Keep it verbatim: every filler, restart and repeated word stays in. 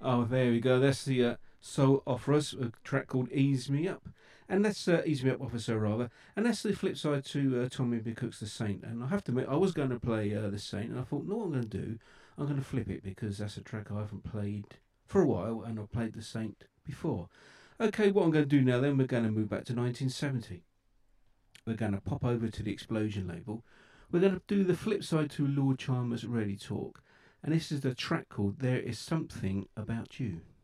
Oh, there we go. That's the uh, Soul Operas, a track called Ease Me Up. And that's uh, Ease Me Up Officer, rather. And that's the flip side to uh, Tommy B. Cook's The Saint. And I have to admit, I was going to play uh, The Saint, and I thought, no, what I'm going to do, I'm going to flip it because that's a track I haven't played for a while, and I've played The Saint before. Okay, what I'm going to do now then, we're going to move back to nineteen seventy. We're going to pop over to the Explosion label. We're going to do the flip side to Lord Chalmers' Ready Talk. And this is the track called There Is Something About You.